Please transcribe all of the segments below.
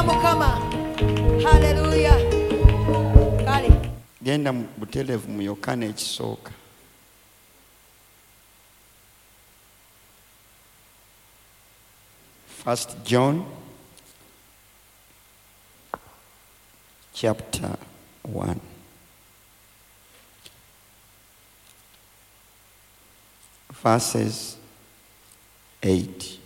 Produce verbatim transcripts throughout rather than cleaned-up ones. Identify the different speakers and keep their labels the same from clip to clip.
Speaker 1: Mukama. Hallelujah. Kale.
Speaker 2: Genda butelevu mu Yokaana ekisooka. First John chapter one. Verses eight.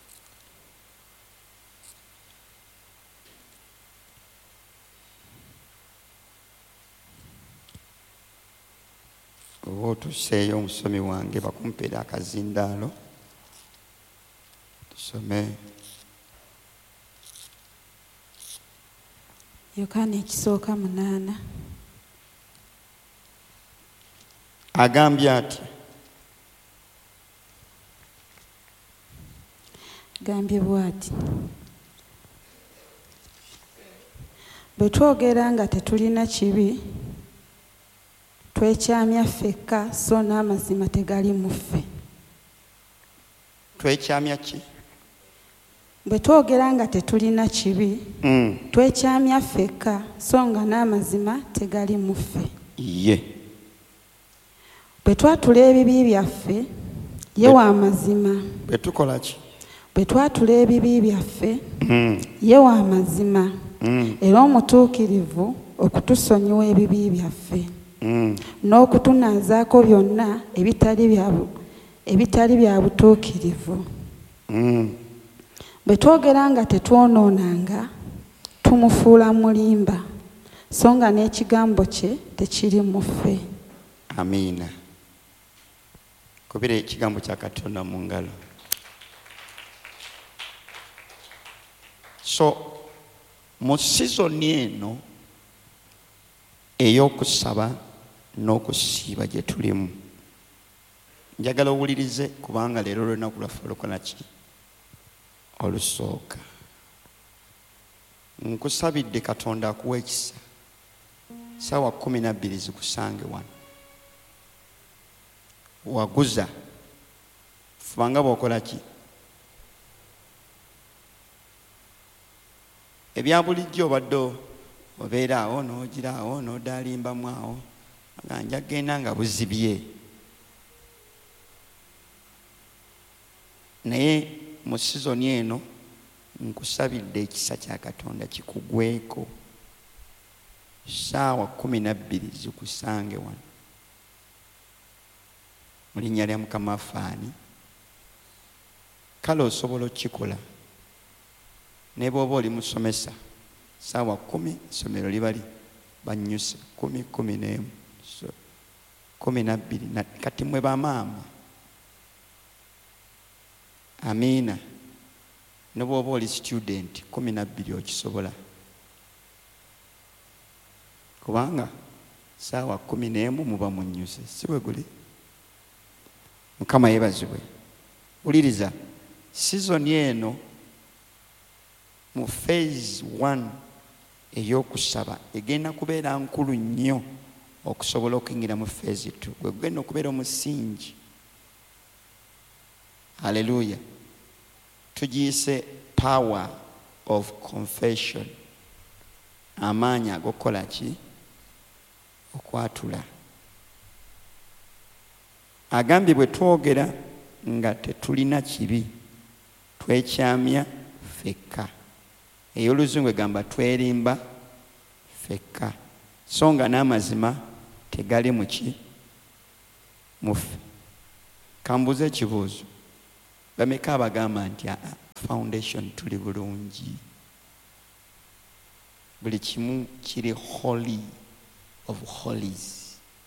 Speaker 2: Owo tuseeyo omusomi wange bakumpeera akazindaalo tusome
Speaker 3: Yokaana ekisooka munaana.
Speaker 2: agambye ati
Speaker 3: Gambye bw'ati, bwe twogera nga tetulina kibi twekyamya ffekka so n'amazima tegali mu ffe.
Speaker 2: twekyamya ki?
Speaker 3: Bwe twogera nga tetulina kibi
Speaker 2: Mm.
Speaker 3: twekyamya ffekka so nga n'amazima tegali mu ffe.
Speaker 2: Ye.
Speaker 3: Bwe twatula ebibi byaffe ye wa mazima.
Speaker 2: Bwe tukola ki?
Speaker 3: Bwe twatula ebibi byaffe
Speaker 2: Mm.
Speaker 3: ye wa mazima
Speaker 2: Mm.
Speaker 3: era omutuukirivu okutusonyiwa ebibi byaffe
Speaker 2: Mm.
Speaker 3: n'okutunaazaako byonna ebitali bya ebitali bya butuukirivu.
Speaker 2: Mm.
Speaker 3: Bwe twogera nga tetwonoonanga tumufuula mulimba so nga n'ekigambo kye tekiri mu ffe.
Speaker 2: Amiina. Kubira ekigambo kya Katonda mu ngalo. So mu sizoni eno ey'okusaba n'okusiiba gye tulimu, njagala owulirize kubanga leero olunaku lwaffe olukola ki? Olusooka. Nkusabidde Katonda akuwa ekisa ssaawa kumi na bbiri zikusange wano. Waguza fubanga bw'okola ki? Ebya bulijjo obadde obeera awo n'ogira awo n'odaalimbamu awo nga nja genda nga buzibye. Naye mu sizoni eno nkusabidde ekisa kya Katonda kikugweko ssaawa kumi na bbiri zikusange wano. Mu linnya lya Mukama afaani. Kale osobola okukikola ne bw'oba oli musomesa ssaawa kumi essomero libali bannyuse kumi kumi n'emu so kumi na bbiri kati mwe bamaama. Amiina. Ne bw'oba oli student kumi na bbiri okisobola kubanga ssaawa kumi n'emu muba munnyuse si bwe guli. Mukama yeebazibwe. Wuliriza, sizoni eno mu phase one ey'okusaba egenda kubeera nkulu nnyo okusobola okuyingira mu phase two. Gwe gugenda okubeera omusingi. Haleluya. Tugiyise power of confession. Amaanyi ag'okukola ki? Okwatula. Agambye bwe twogera nga tetulina kibi twekyamya ffekka. Ey'oluzungu egamba twerimba ffekka so nga n'amazima tegali mu ki? Mu ffe. Kambuze ekibuuzo. Bameka abagamba nti aa foundation tuli bulungi. Buli kimu kiri holy of holies.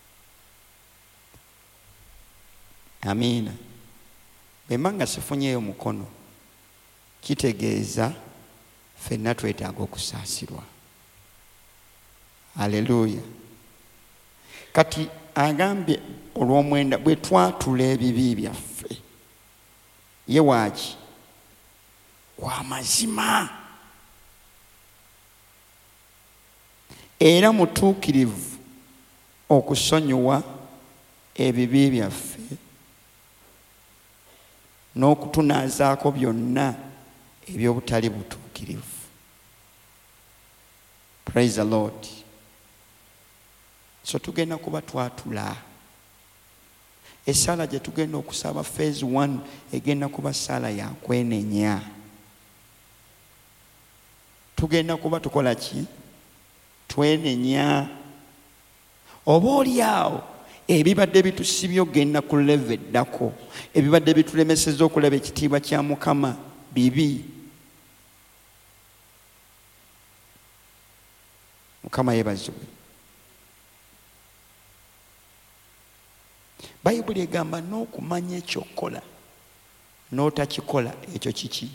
Speaker 2: Amiina. Bwe mba nga sifunyeeyo mukono kitegeeza ffenna twetaaga okusaasirwa. Haleluya. Kati agambye olw'omwenda bwe twatula ebibi byaffe ye waaki? Wa mazima era mutuukirivu okusonyiwa ebibi byaffe n'okutunaazaako byonna eby'obutali butuukirivu. Praise the Lord. So tugenda kuba twatula. Esala gye tugenda okusaba phase one egenda kuba sala ya kwenenya. Tugenda kuba tukola ki? Twenenya. Oba oli awo ebibadde bitusibye ogenda ku level eddako, ebibadde bitulemesezza okulaba ekitiibwa kya Mukama bibi. Mukama yeebazibwe. Bayibuli egamba n'okumanya ekyokola n'otakikola ekyo kiki?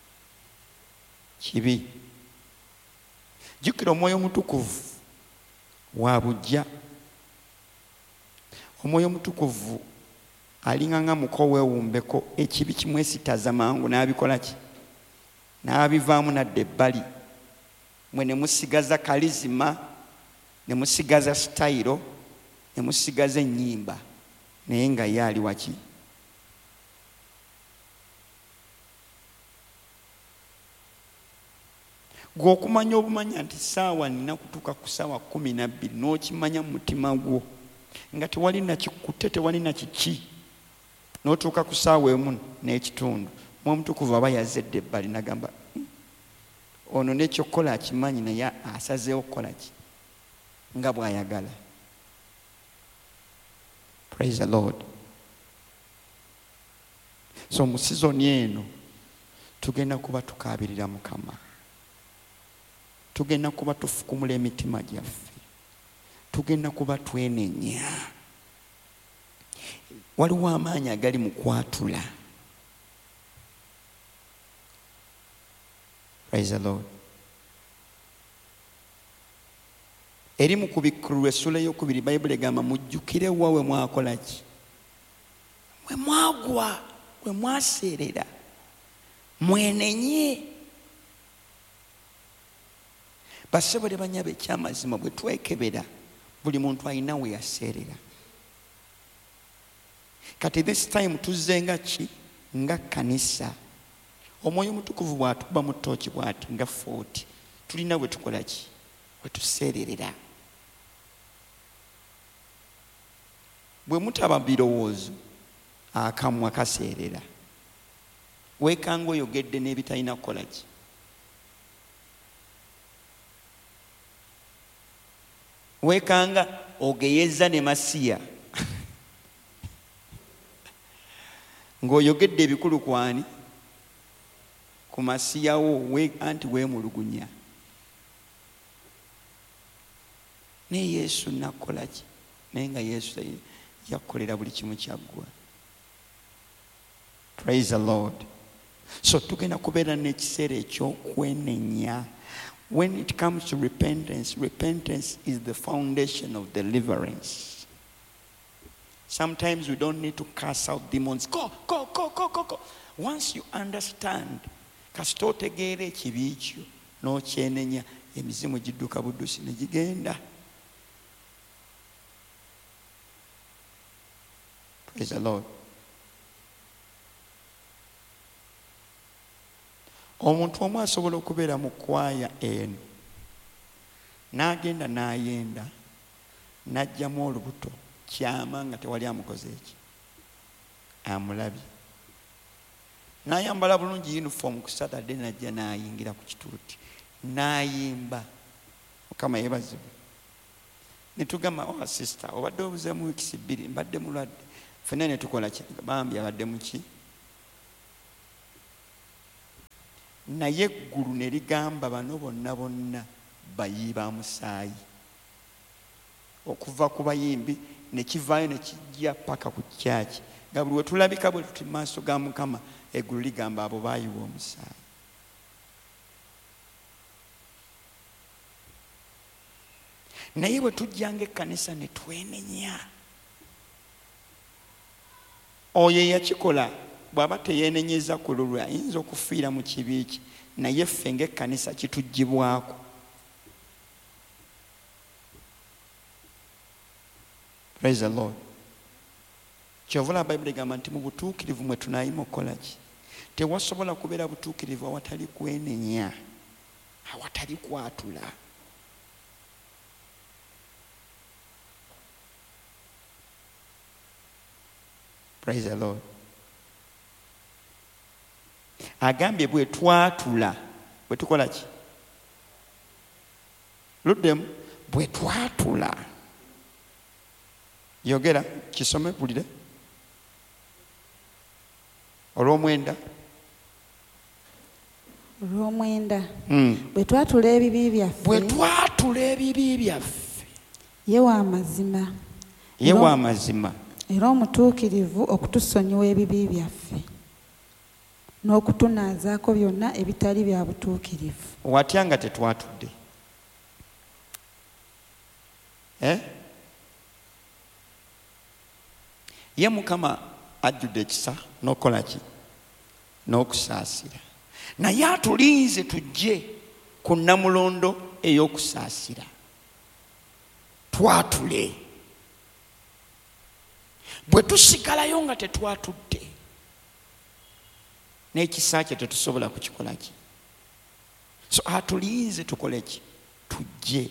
Speaker 2: Kibi. Jjukira Omwoyo Omutukuvu wa bujja. Omwoyo Omutukuvu alinga nga muko weewumbeko, ekibi kimwesitaza mangu n'abikola ki? N'abivaamu nadda ebbali. Mwe ne musigaza kalizima, ne musigaza sitayiro, ne musigaza ennyimba, naye nga ye ali waki? Gwe okumanya obumanya nti saawa nina kutuuka ku saawa kumi na bbiri n'okimanya mu mutima gwo nga tewali na kikutte, tewali na kiki, n'otuuka ku saawa emu n'ekitundu, Omwoyo Omutukuvu aba yazedde ebbali n'agamba ono n'ekyokukola akimanyi naye asazeewo okukola ki? Nga bw'ayagala. Praise the Lord. So mu sizoni eno tugenda kuba tukaabirira Mukama. Tugenda kuba tufukumula emitima gyaffe. Tugenda kuba twenenya. Waliwo amaanyi agali mu kwatula. Praise the Lord. Eri mu Kubikkulu essula ey'okubiri Bayibuli egamba mujjukire wa we mwakola ki? Mwe mwagwa, we mwaseerera, mwenenye. Bassebo ne bannyabo ekyamazima bwe twekebera buli muntu alina we yaseerera. Kati this time tuzze nga ki? Nga kkanisa. Omwoyo Omutukuvu bw'atuba mu ttooki bw'ati nga forty. Tulina bwe tukola ki? Bwe tuseererera. Bwe mutaba birowoozo akamwa kaseerera. Weekanga oyogedde n'ebitalina kukola ki? Weekanga ogeyeza ne masiya ng'oyogedde ebikulu kwani? Ku masiyawo we anti weemulugunya. Ne Yesu nakola ki? Naye nga Yesu yakolera buli kimu kyaggwa. Praise the Lord. So tugenda kubeera n'ekiseera eky'okwenenya. When it comes to repentance, repentance is the foundation of deliverance. Sometimes we don't need to cast out demons. Go, go, go, go, go, go. Once you understand, kasita otegeera ekibi kyo n'okyenenya, emizimu gidduka buddusi ne gigenda. Praise the Lord. Omuntu omu asobola okubeera mu kwaya eno n'agenda n'ayenda n'ajjamu olubuto kyama nga tewali amukoze eki, amulabye. N'ayambala bulungi uniform ku Saturday n'ajja n'ayingira ku kituuti n'ayimba. Mukama yeebazibwe. Ne tugamba, oh sister, obadde obuzeemu wiikisi bbiri, mbadde mulwadde. Ffenna ne tukola ki? Bambi abadde mu ki? Naye eggulu ne ligamba bano bonna bonna bayiba musaayi. Okuva ku bayimbi ne kivaayo ne kijja paka ku kyaki. Nga buli we tulabika bwe tuti maaso ga Mukama, eggulu ligamba abo baayiwa omusaayi. Naye bwe tujjanga ekkanisa ne twenenya, oyo eyakikola bw'aba teyeenenyeza ku lulwe ayinza okufiira mu kibi ki, naye ffe ng'ekkanisa kituggyibwako. Praise the Lord. Kyovula Bayibuli egamba nti mu butuukirivu mwe tunaayima okukola ki? Tewasobola kubeera butuukirivu awatali kwenenya, awatali kwatula. Praise the Lord. Agambye bwe twatula bwe tukola ki? Luddemu bwe twatula. Yogera kisome bulire. Olw'omwenda.
Speaker 3: Olw'omwenda.
Speaker 2: Mm.
Speaker 3: Bwe twatula ebibi byaffe.
Speaker 2: Bwe twatula ebibi byaffe.
Speaker 3: Ye wa mazima.
Speaker 2: Ye wa mazima.
Speaker 3: Era omutuukirivu okutusonyiwa ebibi byaffe n'okutunaazaako byonna ebitali bya butuukirivu.
Speaker 2: Watya nga tetwatudde? Eh? Ye Mukama ajjudde ekisa n'okola ki? N'okusaasira. Naye atulinze tujje ku nnamulondo ey'okusaasira. Twatule. Bwe tusigalayo nga tetwatudde n'ekisa kye tetusobola kukikola ki? So atulinze tukole ki? Tujje.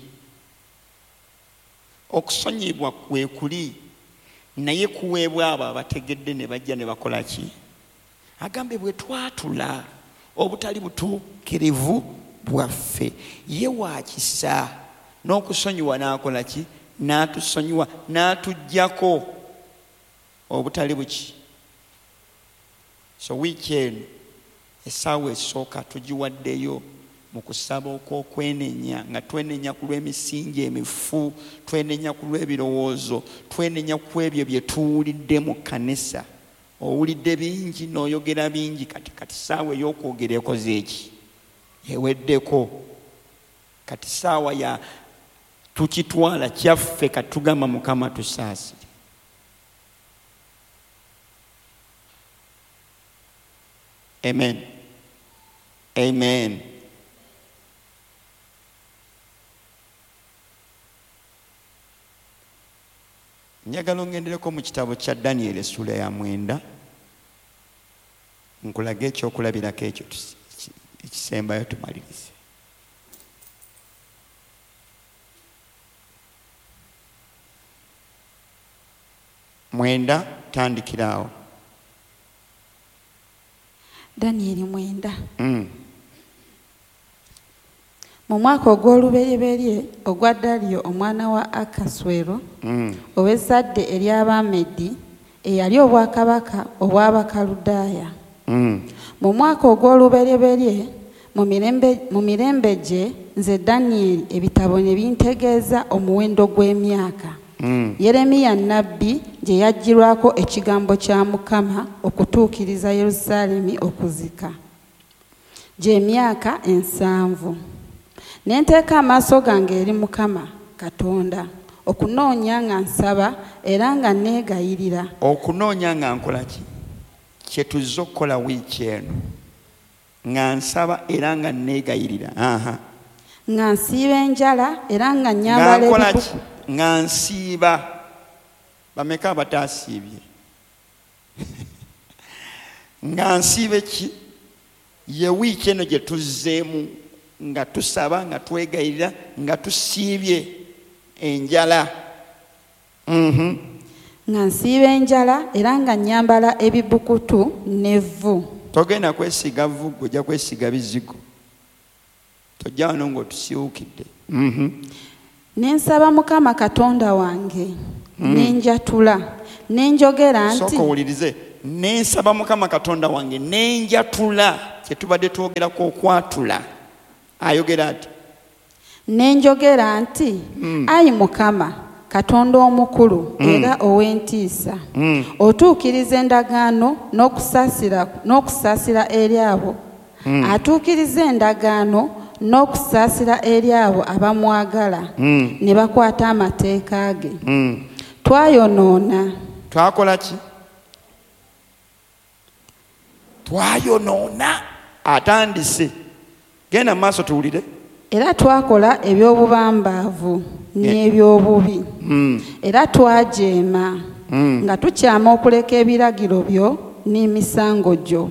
Speaker 2: Okusonyibwa kwe kuli, naye kuweebwa abo abategedde ne bajja ne bakola ki? Agambe bwe twatula obutali butuukirivu bwaffe, ye wa kisa n'okusonyiwa n'akola ki? N'atusonyiwa n'atuggyako obutali buki. So weekend essaawa esooka tugiwaddeyo mu kusaba okw'okwenenya, nga twenenya ku lw'emisingi emifu, twenenya ku lw'ebirowoozo, twenenya ku ebyo bye tuwulidde mu kkanisa. Owulidde bingi n'oyogera bingi, kati kati ssaawa ey'okwogera ekoze eki? Eweddeko. Kati ssaawa ya tukitwala kyaffe kati tugamba Mukama tusaasire. Amen. Amen. Njagala ngendereko mu kitabo kya Daniel essula ya mwenda nkulaga ekyokulabirako ekyo ekisembayo tumalirize. Mwenda tandikiraawo.
Speaker 3: Daniel mwenda.
Speaker 2: Mm.
Speaker 3: Mu mwaka ogw'olubereberye ogwa Daliyo omwana wa Akaswero,
Speaker 2: Mm.
Speaker 3: ow'ezzadde ery'Abamedi eyali obwakabaka obw'Abakaludaaya.
Speaker 2: Mm.
Speaker 3: Mu mwaka ogw'olubereberye mu mirembe mu mirembe gye nze Daniel ebitabo ne bintegeeza omuwendo gw'emyaka.
Speaker 2: Mm.
Speaker 3: Yeremiya nnabbi gye yajjirwako ekigambo kya Mukama okutuukiriza Yerusaalemi okuzika. Gy'emyaka ensanvu. Ne nteeka amaaso gange eri Mukama Katonda okunoonya nga nsaba era nga neegayirira.
Speaker 2: Okunoonya nga nkola ki? Kye tuzze okukola wiiki eno. Nga nsaba era nga neegayirira. Aha.
Speaker 3: Nga nsiiba enjala era nga nnyambala
Speaker 2: Nga nkola ki?
Speaker 3: ebibuku.
Speaker 2: Nga nsiiba. Bameka abataasiibye? Nga nsiibe ki? Ye wiiki eno gye tuzzeemu nga tusaba, nga twegayirira, nga tusiibye enjala. Mhm.
Speaker 3: Nga nsiiba enjala era nga nnyambala ebibukutu n'evvu.
Speaker 2: Togenda kwesiga vvu, ojja kwesiga bizigo. Tojja wano ng'otusiwukidde. Mhm.
Speaker 3: Ne nsaba Mukama Katonda wange, ne njatula, ne njogera nti
Speaker 2: Sooka owulirize. Ne nsaba Mukama Katonda wange, ne njatula. Kye tubadde twogerako okwatula. Ayogera ati?
Speaker 3: ne njogera nti ayi Mukama Katonda omukulu era ow'entiisa, otuukiriza endagaano n'okusaasira n'okusaasira eri abo atuukiriza endagaano n'okusaasira eri abo abamwagala ne bakwata amateeka ge. Twayonoona.
Speaker 2: Twakola ki? Twayonoona. Atandise. Genda mu maaso tuwulire.
Speaker 3: Era twakola eby'obubambaavu n'eby'obubi. Era twajeema nga tukyama okuleka ebiragiro byo n'emisango gyo.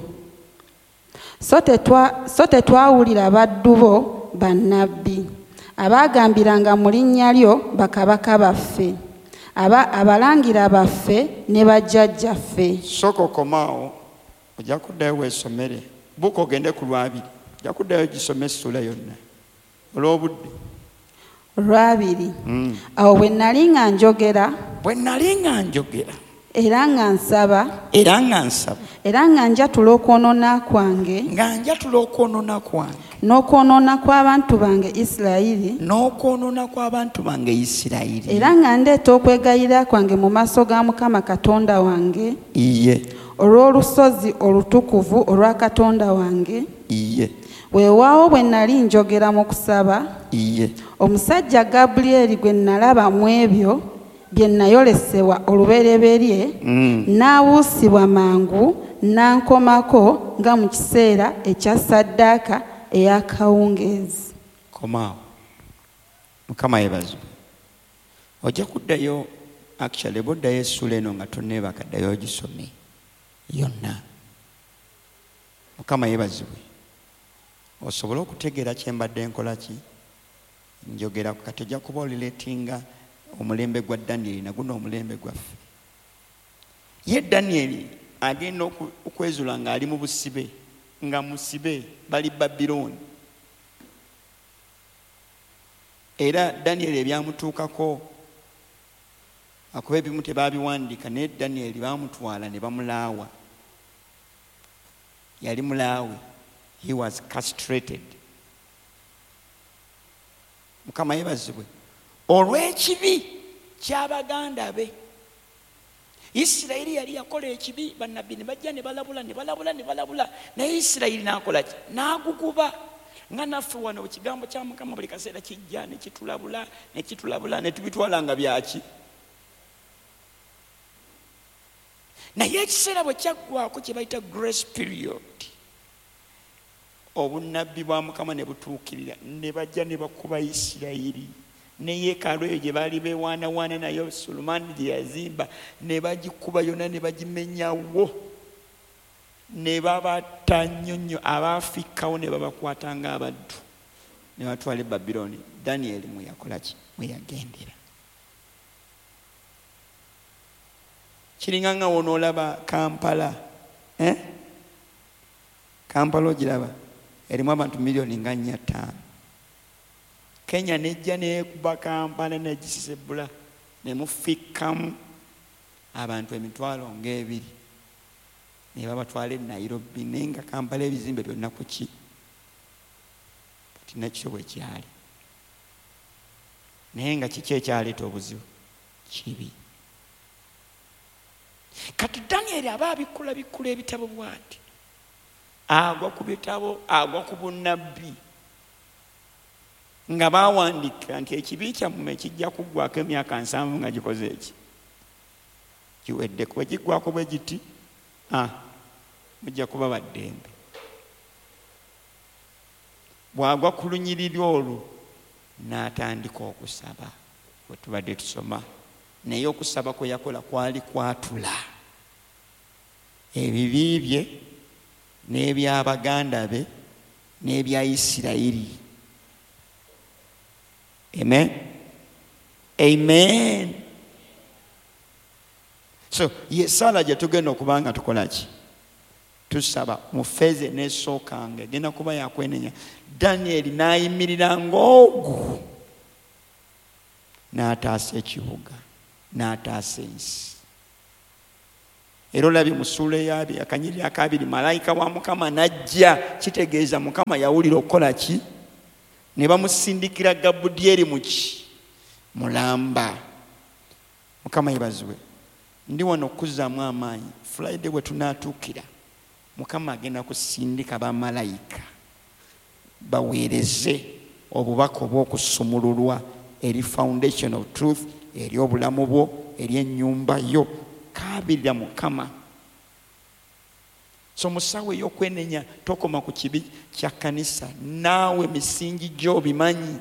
Speaker 3: So tetwawulira baddu bo bannabbi abaagambiranga mu linnya lyo bakabaka baffe, aba abalangira baffe ne bajjajjaffe.
Speaker 2: Sooka okomaawo ojja kuddayo weesomere buuka ogende ku lwabiri ojja kuddayo gisome essula yonna olw'obudde.
Speaker 3: Olwabiri. Awo bwe nnali nga njogera
Speaker 2: bwe nnali nga njogera
Speaker 3: era nga nsaba
Speaker 2: era nga nsaba
Speaker 3: era nga njatula okwonoona kwange
Speaker 2: nga njatula okwonoona kwange
Speaker 3: n'okwonoona kw'abantu bange Isirayiri
Speaker 2: n'okwonoona kw'abantu bange Isirayiri
Speaker 3: era nga ndeeta okwegayirira kwange mu maaso ga Mukama Katonda wange
Speaker 2: iye
Speaker 3: olw'olusozi olutukuvu olwa Katonda wange.
Speaker 2: iye
Speaker 3: Weewaawo bwe nnali njogera mu kusaba
Speaker 2: iye
Speaker 3: omusajja Gabulyeri gwe nalaba mu ebyo bye nayolesebwa olubereberye n'abuusibwa mangu n'ankomako nga mu kiseera ekya ssaddaaka ey'akawungeezi.
Speaker 2: komaawo Mukama yeebazibwe. ojja kuddayo actually boddayo essula eno nga tonneebaka ddayo ogisome yonna. Mukama yeebazibwe osobole okutegeera kye mbadde nkola ki njogera ku kati ojja kuba olireetinga omulembe gwa Danyeri naguno omulembe gwaffe. Ye Danyeri agenda okwezula ng'ali mu busibe nga musibe bali Babilooni era Danyeri ebyamutuukako akuba ebimu tebaabiwandiika naye Danyeri baamutwala ne bamulaawa. Yali mulaawe. He was castrated. Mukama yeebazibwe olw'ekibi ky'abaganda be. Isirayiri yali yakola ekibi bannabbi ne bajja ne balabula ne balabula ne balabula naye Isirayiri n'akola ki n'aguguba nga naffe wano ekigambo kya Mukama buli kaseera kijja ne kitulabula ne kitulabula ne tubitwala nga byaki. Naye ekiseera bwe kyaggwako kye bayita grace period obunnabbi bwa Mukama ne butuukirira ne bajja ne bakuba Isirayiri ne yeekaalu eyo gye baali beewaanawaana nayo Sulemaani gye yazimba ne bagikuba yonna ne bagimenyawo ne babatta nnyo nnyo abaafikkawo ne babakwata ng'abaddu ne batwala e Babilooni. Danyeri mwe yakola ki mwe yagendera. Kiringa nga wonoolaba Kampala eh? Kampala ogiraba erimu abantu miliyoni nga nnya ttaano. Kenya nejja neekuba Kampala negisisebula ne mufikkamu abantu emitwalo ng'ebiri ne babatwala e Nairobi naye nga Kampala ebizimbe byonna ku ki kati nakyo bwe kyali naye nga kiki ekyaleeta obuzibu kibi. Kati Danyeri aba abikula bikula ebitabo bw'ati agwa ku bitabo agwa ku bunnabbi nga baawandika nti ekibi kyammwe kijja kuggwako emyaka nsanvu nga gikoze eki kiwedde kuba kiggwako bwe giti ah, mujja kuba baddembe. Bw'agwa ku lunyiriri olwo n'atandika okusaba bwe tubadde tusoma naye okusaba kwe yakola kwali kwatula ebibi bye n'ebyabaganda be n'ebya Isirayiri. Amen. Amen. So ye sala gye tugenda okuba nga tukola ki tusaba mu feeze n'esookanga egenda kuba yakwenenya. Danyeri n'ayimirira ng'ogu n'ataasa ekibuga n'ataasa ensi. Era olabye mu ssuula ey'abiri akanyiriri akabiri malayika wa Mukama n'ajja kitegeeza Mukama yawulira okukola ki ne bamusindikira Gabudyeri mu ki mulamba. Mukama yeebazibwe. Ndi wano okuzzaamu amaanyi Friday bwe tunaatuukira Mukama agenda kusindika bamalayika baweereze obubaka obw'okusumululwa eri foundation of truth eri obulamu bwo eri ennyumba yo. Kaabirira Mukama. So musawo ey'okwenenya tokoma ku kibi kya kanisa naawe misingi gyo bimanyi.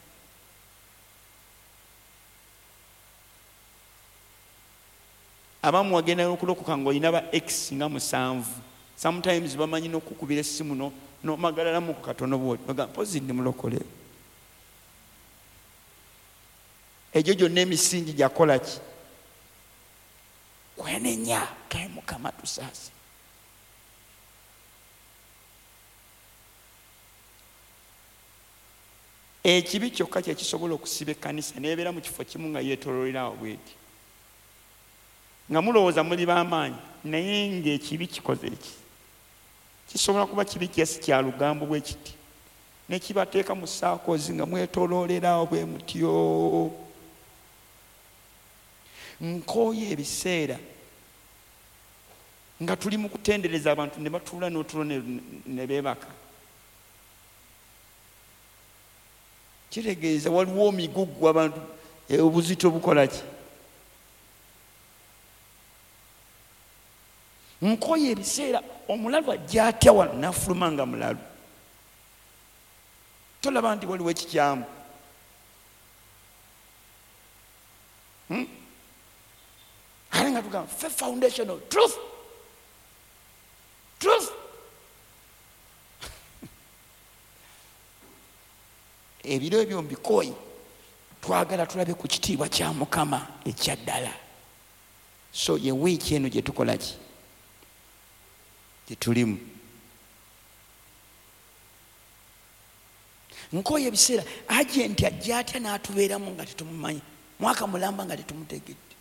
Speaker 2: Abamu wagenda okulokoka ng'olina ba X nga musanvu. Sometimes bamanyi n'okukubira essimu no n'omagalalamu ku katono bw'oti oga mpozi ndi mulokole. Egyo gyonna emisingi gyakola ki kwenenya kae Mukama tusaase. Ekibi kyokka kye kisobola okusiba ekkanisa nebeera mu kifo kimu nga yeetooloolerawo bweti nga mulowooza muli b'amaanyi, naye ng'ekibi kikoze eki kisobola kuba kibi kyesi kya lugambo bwe kiti nekibateeka mu saakozi nga mwetooloolerawo bwe mutyo. Nkooye ebiseera nga tuli mu kutendereza abantu ne batuula n'otulo ne beebaka, kitegeeza waliwo omigugu abantu obuzito bukola ki. Nkooye ebiseera omulalu ajja atya wano n'afuluma nga mulalu, tolaba nti waliwo ekikyamu. Hmm? Ale nga tugamba faith foundation of truth truth ebiro ebyo mbikooyi twagala tulabe ku kitiibwa kya Mukama ekya ddala. So ye wiiki eno gye tukola ki gye tulimu. Nkooye ebiseera agenti ajja atya n'atubeeramu nga tetumumanyi, mwaka mulamba nga tetumutegedde,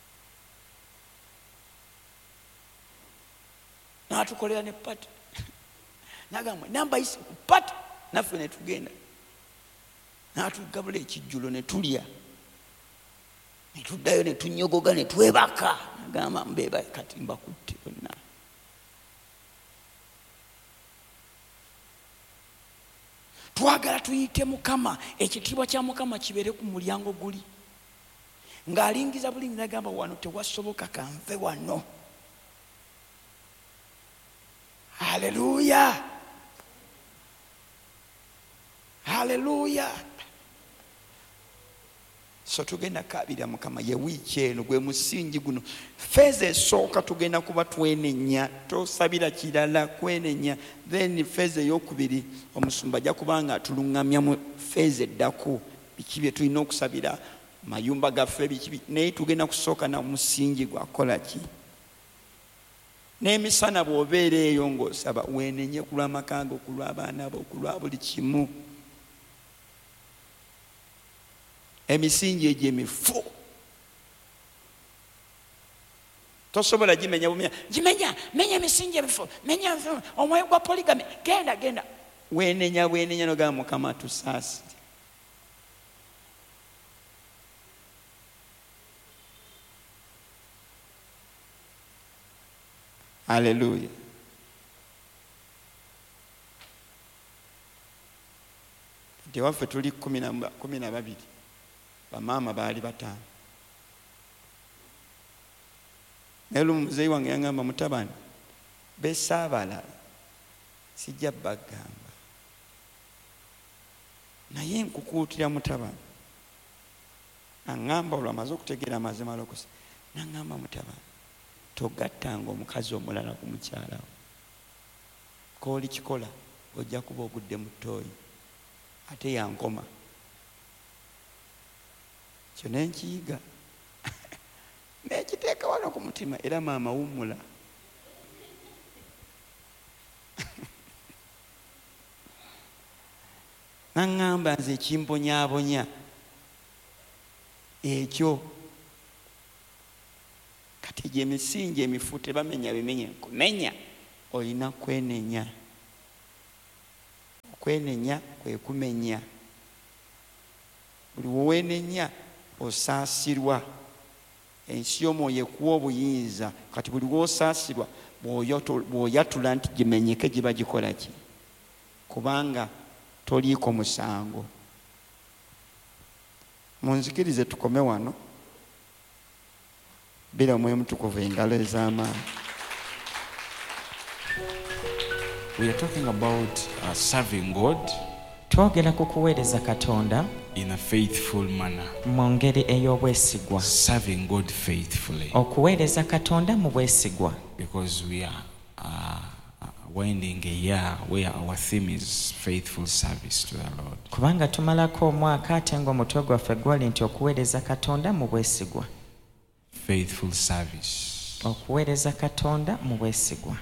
Speaker 2: n'atukolera ne pati n'agamba namba isi ku pati, naffe ne tugenda n'atugabula ekijjulo ne tulya ne tuddayo ne tunyogoga ne twebaka, n'agamba mbeeba kati mbakutte bonna. Twagala tuyite Mukama, ekitiibwa kya Mukama kibeere ku mulyango guli, ng'alingiza bulingi n'agamba wano tewasoboka kanve wano. Haleluya, haleluya. So tugenda kabira Mukama ye wiiki eno gwe musingi guno. Feeza esooka tugenda kuba twenenya, tosabira kirala, kwenenya. Then feeza eyokubiri omusumba ajja kubanga atuluŋŋamya mu feeza eddaku biki bye tulina okusabira mayumba gaffe biki, naye tugenda kusooka na musingi gwakola ki. N'emisana bw'obeera eyo ng'osaba weenenye ku lw'amaka go, ku lw'abaana bo, ku lwa buli kimu. Emisingi egyo emifu tosobola gimenya bumenya, gimenya menya emisingi emifu, menya omwoyo gwa poligami, genda genda weenenya bwenenya nogamba Mukama tusaasire. Haleluya. Nti waffe tuli kumi na babiri, bamaama baali bataano. Naye lumu muzeeyi wange yangamba mutabani besaabala sijja bagamba, naye nkukuutira mutabani. Aŋŋamba olwo amaze okutegeera amazima lokusa, n'aŋŋamba mutabani togattanga omukazi omulala ku mukyalawo, kooli kikola ojja kuba ogudde mu ttooyi ate yankoma. Kyo ne nkiyiga nekiteeka wano ku mutima, era maama wummula. Naŋŋamba nze ekimbonyaabonya ekyo kati gye misingi emifu tebamenya bimenya kumenya, olina kwenenya. Okwenenya kwe kumenya. Buli weweenenya osaasirwa, ensi y'omwoyo ekuwa obuyinza. Kati buli lw'osaasirwa bw'oyatula nti gimenyeke giba gikola ki? Kubanga toliiko musango. Munzikirize tukome wano. Bila omwoyo mutukuvu engalo ez'amaanyi.
Speaker 4: We are talking about uh, serving God
Speaker 5: twogera ku kuweereza Katonda
Speaker 4: in a faithful manner.
Speaker 5: mu ngeri ey'obwesigwa.
Speaker 4: Serving God faithfully.
Speaker 5: Okuweereza Katonda mu bwesigwa.
Speaker 4: Because we are uh, winding a year where our theme is faithful service to the Lord.
Speaker 5: Kubanga tumalako omwaka ate ng'omutwe gwaffe gwali nti okuweereza Katonda mu bwesigwa.
Speaker 4: Faithful service.
Speaker 5: okuweereza katonda mu bwesigwa.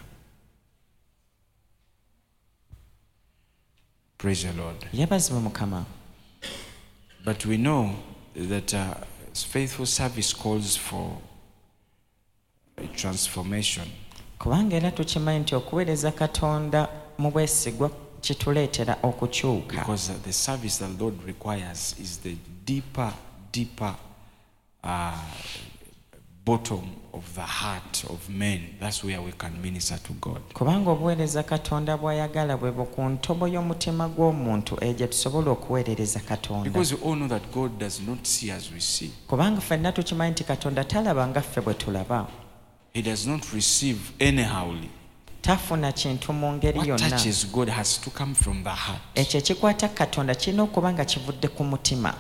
Speaker 4: Praise the Lord.
Speaker 5: Yebazibwe Mukama.
Speaker 4: But we know that uh, faithful service calls for a transformation.
Speaker 5: Kubanga era tukimanyi nti okuweereza katonda mu bwesigwa kituleetera okukyuka.
Speaker 4: Because uh, the service that the Lord requires is the deeper, deeper uh, bottom of the heart of men. That's where we can minister to God.
Speaker 5: Kubanga obuweereza katonda bw'ayagala bwe ku ntobo y'omutima gw'omuntu egye tusobola okuweerereza katonda.
Speaker 4: Because we all know that God does not see as we see.
Speaker 5: Kubanga ffenna tukimanyi nti katonda talaba nga ffe bwe tulaba.
Speaker 4: He does not receive anyhowly.
Speaker 5: Tafuna kintu mu ngeri
Speaker 4: What
Speaker 5: yonna.
Speaker 4: touches God has to come from the heart.
Speaker 5: Ekyo ekikwata katonda kirina okuba nga kivudde ku mutima.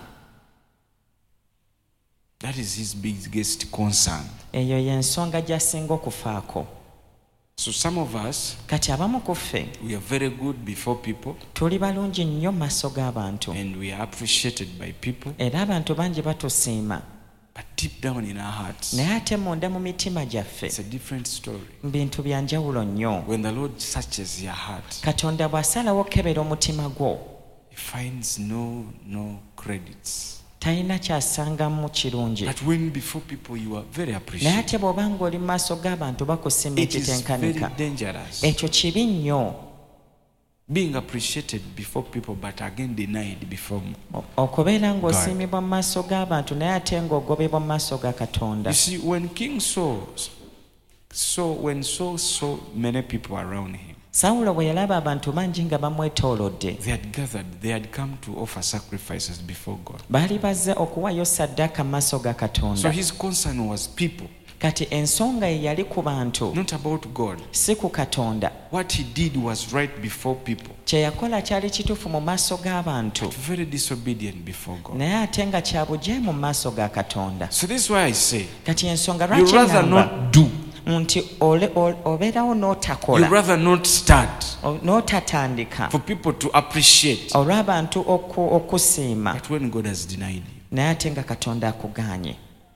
Speaker 4: That is his biggest concern.
Speaker 5: Eyo y'ensonga gy'asinga okufaako.
Speaker 4: So some of us,
Speaker 5: Kati abamu ku ffe
Speaker 4: we are very good before people
Speaker 5: tuli balungi nnyo mu maaso g'abantu
Speaker 4: and we are appreciated by people.
Speaker 5: era abantu bangi batusiima,
Speaker 4: But deep down in our hearts,
Speaker 5: naye ate munda mu mitima gyaffe
Speaker 4: it's a different story.
Speaker 5: bintu bya njawulo nnyo.
Speaker 4: When the Lord searches your heart,
Speaker 5: Katonda bw'asalawo okukebera omutima gwo
Speaker 4: he finds no no credits.
Speaker 5: talina kyasangamu kirungi,
Speaker 4: But when before people you are very
Speaker 5: naye
Speaker 4: appreciated,
Speaker 5: ate bw'oba ng'oli mu maaso g'abantu bakusiima
Speaker 4: it is very
Speaker 5: ekitenkanika,
Speaker 4: dangerous.
Speaker 5: ekyo kibi nnyo.
Speaker 4: Being appreciated before people but again denied before.
Speaker 5: O- okubeera ng'osiimibwa mu maaso g'abantu naye ate ng'ogobebwa mu maaso ga Katonda.
Speaker 4: You see, when King Saul saw when Saul saw many people around him,
Speaker 5: Sawulo bwe yalaba abantu bangi nga bamwetoolodde,
Speaker 4: they had gathered, they had come to offer sacrifices before God.
Speaker 5: baali bazze okuwaayo ssaddaaka mu maaso ga
Speaker 4: So
Speaker 5: Katonda.
Speaker 4: his concern was people,
Speaker 5: Kati ensonga ye yali ku bantu,
Speaker 4: not about God.
Speaker 5: si ku Katonda.
Speaker 4: What he did was right before people,
Speaker 5: Kye yakola kyali kituufu mu maaso g'abantu,
Speaker 4: but very disobedient before God.
Speaker 5: naye ate nga kya bujeemu mu maaso ga Katonda.
Speaker 4: So this is why I say,
Speaker 5: Kati ensonga
Speaker 4: you
Speaker 5: lwaki
Speaker 4: rather
Speaker 5: ŋŋamba
Speaker 4: not do,
Speaker 5: nti ole- ole- obeerawo
Speaker 4: you
Speaker 5: n'otakola,
Speaker 4: rather not start
Speaker 5: o- n'otatandika
Speaker 4: for people to appreciate.
Speaker 5: olw'abantu oku- okusiima,
Speaker 4: But when God has denied you,
Speaker 5: naye ate nga Katonda akugaanye.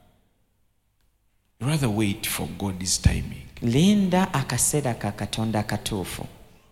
Speaker 4: you rather wait for God's timing,
Speaker 5: Linda akaseera ka Katonda akatuufu,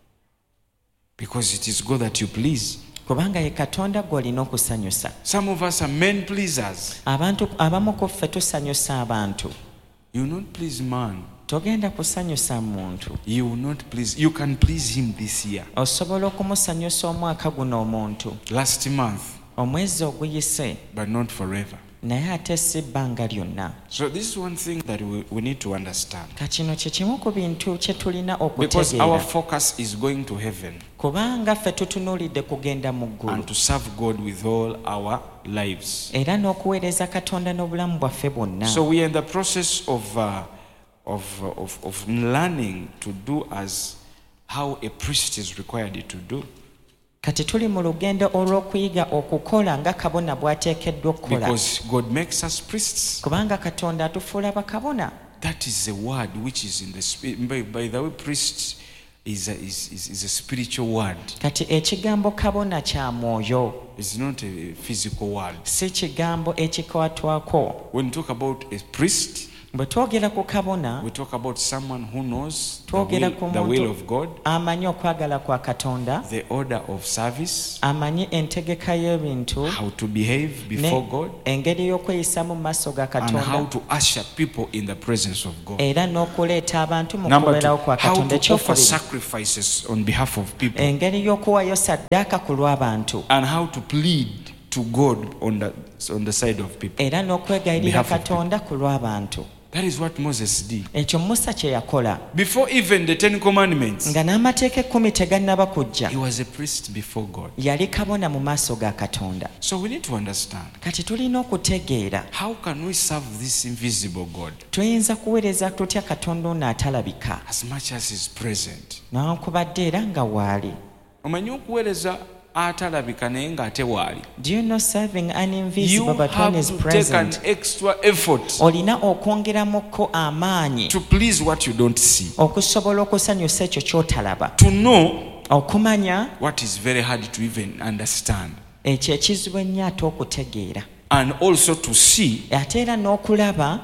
Speaker 4: because it is God that you please.
Speaker 5: kubanga ye Katonda gw'olina okusanyusa.
Speaker 4: Some of us are men pleasers.
Speaker 5: Abantu abamu ku ffe tusanyusa abantu.
Speaker 4: You will not please man.
Speaker 5: Togenda kusanyusa muntu.
Speaker 4: You will not please. You can please him this year.
Speaker 5: Osobola okumusanyusa omwaka guno omuntu,
Speaker 4: Last month,
Speaker 5: omwezi oguyise,
Speaker 4: but not forever.
Speaker 5: naye ate si bbanga lyonna.
Speaker 4: So this is one thing that we, we need to understand.
Speaker 5: Kakino kye kimu ku bintu kye tulina
Speaker 4: Because our
Speaker 5: okutegeera,
Speaker 4: focus is going to heaven
Speaker 5: kubanga ffe tutunuulidde kugenda mu ggulu
Speaker 4: and to serve God with all our lives.
Speaker 5: era n'okuweereza Katonda n'obulamu bwaffe bwonna.
Speaker 4: So we are in the process of, uh, of, uh, of, of learning to do as how a priest is required to do.
Speaker 5: Kati tuli mu lugendo olw'okuyiga okukola nga kabona bw'ateekeddwa okukola,
Speaker 4: Because God makes us priests.
Speaker 5: kubanga Katonda atufuula bakabona.
Speaker 4: That is a word which is in the spirit. By, by the way, priest is a, is, is, is a spiritual word.
Speaker 5: Kati ekigambo kabona kya mwoyo,
Speaker 4: It's not a physical word.
Speaker 5: si kigambo ekikwatwako.
Speaker 4: When we talk about a priest,
Speaker 5: Bwe twogera ku kabona,
Speaker 4: we talk about someone who knows the
Speaker 5: twogera
Speaker 4: will,
Speaker 5: ku
Speaker 4: the will
Speaker 5: muntu
Speaker 4: of God,
Speaker 5: amanyi okwagala kwa Katonda,
Speaker 4: the order of service,
Speaker 5: amanyi entegeka y'ebintu,
Speaker 4: how to behave before
Speaker 5: ne
Speaker 4: God,
Speaker 5: engeri y'okweyisamu mu maaso ga
Speaker 4: and how
Speaker 5: Katonda,
Speaker 4: to usher people in the presence of God.
Speaker 5: era n'okuleeta abantu mu
Speaker 4: Number two,
Speaker 5: kubeerawo kwa
Speaker 4: how
Speaker 5: Katonda.
Speaker 4: to offer
Speaker 5: Ekyokubiri,
Speaker 4: sacrifices on behalf of people,
Speaker 5: engeri y'okuwaayo ssaddaaka ku lw'abantu,
Speaker 4: and how to plead to God on the, on the side of people.
Speaker 5: era n'okwegayirira
Speaker 4: Behalf of
Speaker 5: Katonda ku lw'abantu.
Speaker 4: That is what Moses did.
Speaker 5: Ekyo Musa kye yakola,
Speaker 4: Before even the Ten Commandments,
Speaker 5: nga n'amateeka ekkumi tegannaba
Speaker 4: he
Speaker 5: kujja,
Speaker 4: was a priest before God.
Speaker 5: yali kabona mu maaso ga Katonda.
Speaker 4: So we need to understand,
Speaker 5: Kati tulina okutegeera
Speaker 4: how can we serve this invisible God
Speaker 5: tuyinza kuweereza tutya Katonda ono atalabika,
Speaker 4: as much as he's present?
Speaker 5: newankubadde era nga waali.
Speaker 4: Omanyi okuweereza atalabika naye ng'ate waali.
Speaker 5: Do you know serving an
Speaker 4: You
Speaker 5: invisible but
Speaker 4: have
Speaker 5: one is
Speaker 4: to take an
Speaker 5: present?
Speaker 4: extra effort
Speaker 5: Olina okwongeramukko amaanyi
Speaker 4: to please what you don't see,
Speaker 5: okusobola okusanyusa ekyo ky'otalaba,
Speaker 4: to know
Speaker 5: okumanya
Speaker 4: what is very hard to even understand,
Speaker 5: ekyo ekizibu ennyo ate okutegeera,
Speaker 4: and also to see
Speaker 5: ate era n'okulaba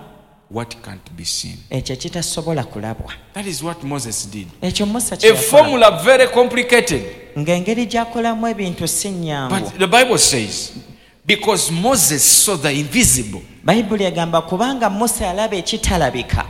Speaker 4: what can't be seen.
Speaker 5: ekyo ekitasobola kulabwa.
Speaker 4: That is what Moses did.
Speaker 5: Ekyo Musa
Speaker 4: A
Speaker 5: kye yakola.
Speaker 4: formula very complicated.
Speaker 5: Ng'engeri gy'akolamu ebintu si nnyangu.
Speaker 4: But the Bible says, because Moses saw the invisible.
Speaker 5: Bayibuli egamba kubanga Musa yalaba ekitalabika.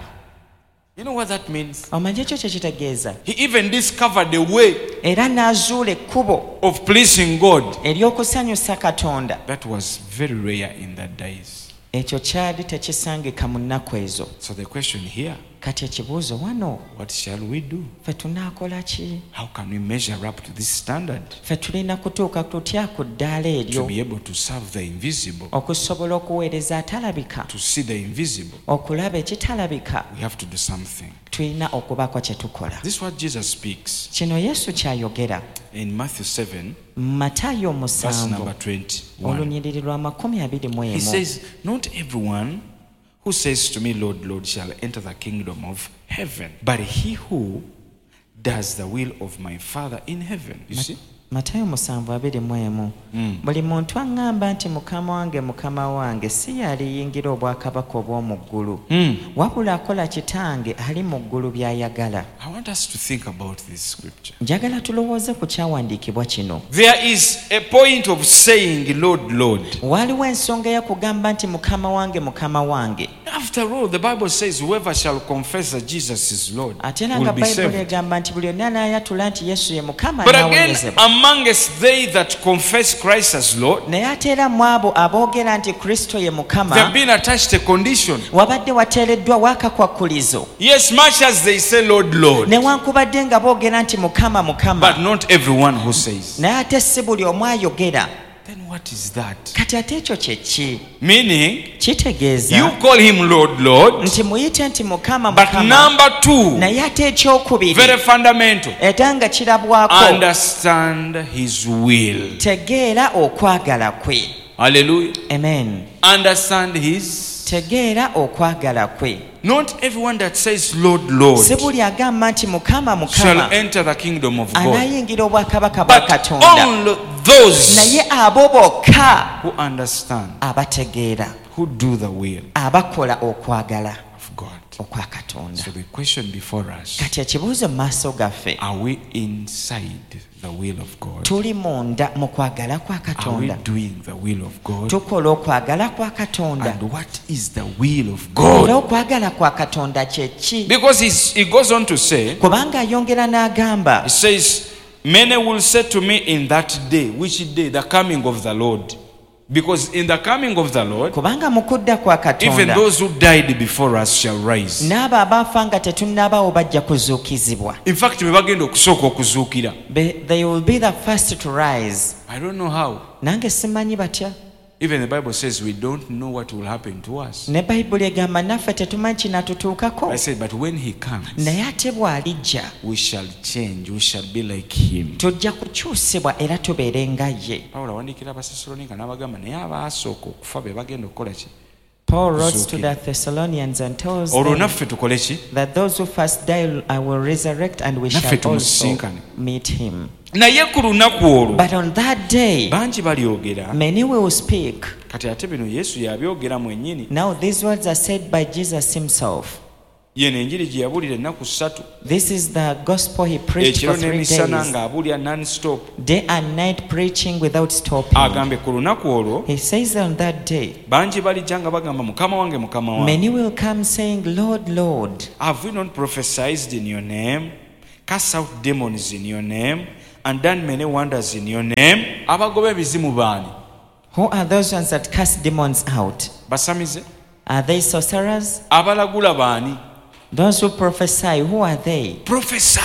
Speaker 4: You know what that means?
Speaker 5: Omanyi ekyo kye kitegeeza?
Speaker 4: He even discovered a way
Speaker 5: Era n'azuula ekkubo
Speaker 4: of pleasing God.
Speaker 5: ery'okusanyusa Katonda.
Speaker 4: That was very rare in that days.
Speaker 5: Ekyo kyali tekisangika mu nnaku ezo.
Speaker 4: So the question here,
Speaker 5: Kati ekibuuzo wano,
Speaker 4: what shall we do?
Speaker 5: ffe tunaakola ki?
Speaker 4: How can we measure up to this standard
Speaker 5: Ffe tulina kutuuka tutya ku ddaala
Speaker 4: to
Speaker 5: eryo
Speaker 4: be able to serve the invisible,
Speaker 5: okusobola okuweereza atalabika,
Speaker 4: to see the invisible?
Speaker 5: okulaba ekitalabika?
Speaker 4: We have to do something.
Speaker 5: Tulina okubaako kye tukola.
Speaker 4: This is what Jesus speaks
Speaker 5: Kino Yesu ky'ayogera
Speaker 4: in Matthew seven,
Speaker 5: Matayo
Speaker 4: verse
Speaker 5: musanvu
Speaker 4: number twenty-one.
Speaker 5: olunyiriri lwa makumi abiri mu
Speaker 4: He
Speaker 5: emu.
Speaker 4: says, not everyone who says to me, Lord, Lord, shall enter the kingdom of heaven, but he who does the will of my Father in heaven. You see?
Speaker 5: Matayo musanvu abiri mu emu. Buli muntu aŋŋamba nti mukama wange mukama wange si yaliyingira obwakabaka obw'omu ggulu, wabula akola kitange ali mu ggulu by'ayagala.
Speaker 4: I want us to think about this scripture.
Speaker 5: Njagala tulowooze ku kyawandiikibwa kino.
Speaker 4: There is a point of saying, Lord, Lord.
Speaker 5: Waliwo ensonga ey'okugamba nti mukama wange mukama wange.
Speaker 4: After all, the Bible says, whoever shall confess that Jesus is Lord
Speaker 5: Ate era
Speaker 4: will
Speaker 5: nga
Speaker 4: be
Speaker 5: Bayibuli
Speaker 4: saved.
Speaker 5: egamba nti buli yonna anaayatula nti Yesu ye mukama
Speaker 4: But again,
Speaker 5: anaawonyezebwa.
Speaker 4: amongst they that confess Christ as Lord,
Speaker 5: Naye ate era mu abo aboogera nti Kristo ye mukama,
Speaker 4: they've been attached a condition.
Speaker 5: wabadde wateereddwawo akakwakkulizo.
Speaker 4: Yes, much as they say, Lord, Lord,
Speaker 5: Newankubadde nga boogera nti mukama mukama,
Speaker 4: but not everyone who says.
Speaker 5: naye ate si buli omu ayogera.
Speaker 4: Then what is that?
Speaker 5: Kati ate ekyo kye ki?
Speaker 4: Meaning,
Speaker 5: Kitegeeza
Speaker 4: you call him Lord, Lord,
Speaker 5: nti muyite nti mukama
Speaker 4: but
Speaker 5: mukama,
Speaker 4: number two,
Speaker 5: naye ate ekyokubiri
Speaker 4: very fundamental,
Speaker 5: era nga kirabwako,
Speaker 4: understand his will.
Speaker 5: tegeera okwagala kwe.
Speaker 4: Hallelujah.
Speaker 5: Amen.
Speaker 4: Understand his.
Speaker 5: Tegeera okwagala kwe.
Speaker 4: Not everyone that says, Lord, Lord,
Speaker 5: Si buli agamba nti mukama
Speaker 4: shall
Speaker 5: mukama
Speaker 4: enter the kingdom of God,
Speaker 5: anaayingira obwakabaka bwa
Speaker 4: but
Speaker 5: Katonda,
Speaker 4: only those
Speaker 5: naye abo bokka
Speaker 4: who understand,
Speaker 5: abategeera,
Speaker 4: who do the will
Speaker 5: abakola okwagala
Speaker 4: of God.
Speaker 5: okwa Katonda.
Speaker 4: So the question before us,
Speaker 5: Kati ekibuuzo mu maaso gaffe,
Speaker 4: are we inside the will of God?
Speaker 5: tuli munda mu kwagala kwa
Speaker 4: Are we
Speaker 5: Katonda?
Speaker 4: doing the will of God?
Speaker 5: Tukola okwagala kwa Katonda?
Speaker 4: And what is the will of
Speaker 5: Era
Speaker 4: God?
Speaker 5: okwagala kwa Katonda kye ki?
Speaker 4: Because he's, he goes on to say,
Speaker 5: Kubanga ayongera n'agamba,
Speaker 4: he says, many will say to me in that day. Which day? The coming of the Lord. Because in the coming of the Lord,
Speaker 5: kubanga mu kudda kwa
Speaker 4: even
Speaker 5: Katonda
Speaker 4: those who died before us shall rise.
Speaker 5: n'abo abaafa nga tetunnabaawo bajja kuzuukizibwa.
Speaker 4: In fact, be bagenda okusooka okuzuukira.
Speaker 5: Be- They will be the first to rise.
Speaker 4: I don't know how.
Speaker 5: Nange simanyi batya.
Speaker 4: Even the Bible says we don't know what will happen to us.
Speaker 5: Ne Bayibuli egamba naffe tetumanyi kinatutuukako.
Speaker 4: I said, but when he comes,
Speaker 5: Naye ate bw'alijja
Speaker 4: we shall change. We shall be like him.
Speaker 5: tujja kukyusibwa era tubeere nga ye.
Speaker 4: Pawulo awandiikira Abasessaloniika n'abagamba naye abaasooka okufa be bagenda okukola ki?
Speaker 5: Paul wrote to
Speaker 4: Kuzuukira.
Speaker 5: the Thessalonians and tells
Speaker 4: Olwo
Speaker 5: them
Speaker 4: naffe tukole ki?
Speaker 5: that those who first die I will resurrect and we
Speaker 4: Naffe
Speaker 5: shall also
Speaker 4: tumusisinkane.
Speaker 5: meet him.
Speaker 4: Naye ku lunaku olwo
Speaker 5: But on that day,
Speaker 4: bangi balyogera.
Speaker 5: many will speak.
Speaker 4: Kati ate bino Yesu yabyogera mwennyini.
Speaker 5: Now these words are said by Jesus himself.
Speaker 4: Yeno enjiri gye yabuulira ennaku ssatu.
Speaker 5: This is the gospel he preached
Speaker 4: Ekiro
Speaker 5: for three
Speaker 4: n'emisana
Speaker 5: days,
Speaker 4: ng'abuulira non-stop.
Speaker 5: day and night preaching without stopping.
Speaker 4: Agambe ku lunaku olwo
Speaker 5: He says on that day,
Speaker 4: bangi balijja nga bagamba mukama wange mukama wange.
Speaker 5: many will come saying, Lord, Lord,
Speaker 4: Have we not prophesied in your name, cast out demons in your name, and done many wonders in your name? Abagoba ebizimu baani?
Speaker 5: who are those ones that cast demons out?
Speaker 4: Basamize?
Speaker 5: Are they sorcerers?
Speaker 4: Abalagula baani?
Speaker 5: Those who prophesy, who are they?
Speaker 4: Prophesy.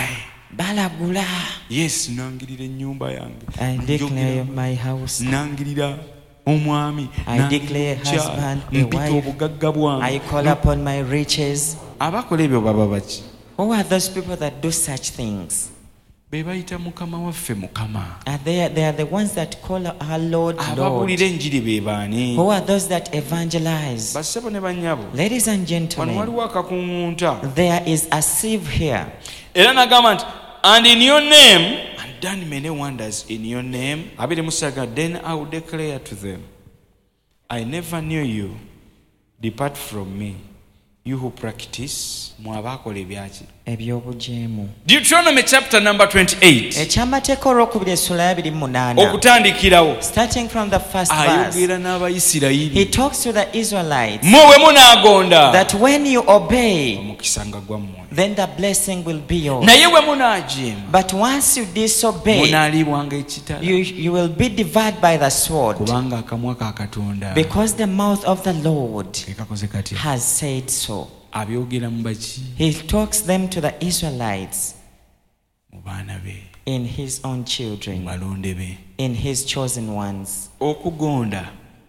Speaker 5: Balagula.
Speaker 4: Yes, nangirira ennyumba yange.
Speaker 5: I declare
Speaker 4: Njogera-
Speaker 5: my house.
Speaker 4: nangirira omwami.
Speaker 5: I
Speaker 4: nangirira
Speaker 5: declare
Speaker 4: omukyala,
Speaker 5: husband, a
Speaker 4: mpita
Speaker 5: wife.
Speaker 4: obugagga bwange.
Speaker 5: I call upon my riches.
Speaker 4: Abakola ebyo baba baki?
Speaker 5: Who are those people that do such things?
Speaker 4: Be bayita mukama waffe mukama.
Speaker 5: Are they, they are the ones that call our Lord, Lord.
Speaker 4: Ababuulira enjiri be baani?
Speaker 5: Who are those that evangelize?
Speaker 4: Bassebo ne bannyabo.
Speaker 5: Ladies and
Speaker 4: Wano
Speaker 5: gentlemen,
Speaker 4: waliwo akakuŋŋunta.
Speaker 5: there is a sieve here.
Speaker 4: Era nagamba nti, and in your name, and done many wonders in your name. Abiri musaga, then I will declare to them, I never knew you. Depart from me, You who practice, mwabakola ebyaki.
Speaker 5: ebyobujeemu.
Speaker 4: Deuteronomy chapter number twenty-eight.
Speaker 5: Ekyamateeka olwokubiri essula ya abiri mu munaana.
Speaker 4: Okutandikirawo.
Speaker 5: Starting from the first verse.
Speaker 4: Ayogera n'Abayisirayiri.
Speaker 5: He talks to the Israelites.
Speaker 4: Mwe munaagonda.
Speaker 5: That when you obey,
Speaker 4: omukisa nga gwammwe.
Speaker 5: then the blessing will be yours.
Speaker 4: Naye bwe munaajeema.
Speaker 5: But once you disobey,
Speaker 4: munaalibwanga ekitala.
Speaker 5: you, you will be devoured by the sword.
Speaker 4: Kubanga akamwa ka Katonda.
Speaker 5: Because the mouth of the Lord
Speaker 4: Ekakoze kati.
Speaker 5: has said so.
Speaker 4: Abyogera mu baki.
Speaker 5: He talks them to the Israelites
Speaker 4: mu baana be.
Speaker 5: in his own children,
Speaker 4: balonde be.
Speaker 5: in his chosen ones.
Speaker 4: Okugonda.